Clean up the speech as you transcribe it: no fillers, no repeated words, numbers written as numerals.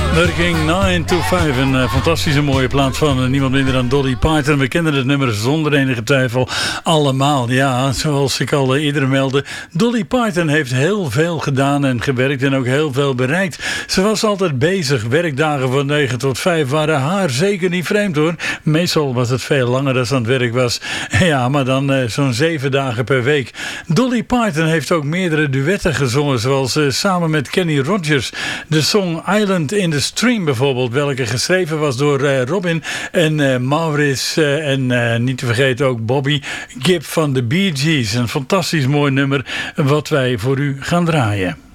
Working 9 to 5, een fantastische mooie plaat van niemand minder dan Dolly Parton. We kennen het nummer zonder enige twijfel allemaal. Ja, zoals ik al eerder meldde, Dolly Parton heeft heel veel gedaan en gewerkt en ook heel veel bereikt. Ze was altijd bezig. Werkdagen van 9 tot 5 waren haar zeker niet vreemd hoor. Meestal was het veel langer dan ze aan het werk was. Ja, maar dan zo'n 7 dagen per week. Dolly Parton heeft ook meerdere duetten gezongen, zoals samen met Kenny Rogers. De song Island in the Stream bijvoorbeeld, welke geschreven was door Robin en Maurice en niet te vergeten ook Bobby Gibb van de Bee Gees. Een fantastisch mooi nummer wat wij voor u gaan draaien.